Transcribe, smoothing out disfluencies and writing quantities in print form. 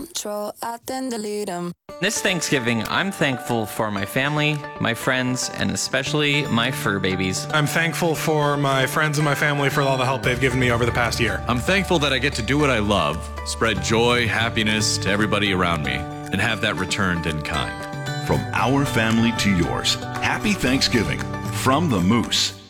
Control, I then delete them. This Thanksgiving, I'm thankful for my family, my friends, and especially my fur babies. I'm thankful for my friends and my family for all the help they've given me over the past year. I'm thankful that I get to do what I love, spread joy, happiness to everybody around me, and have that returned in kind. From our family to yours, happy Thanksgiving from the Moose.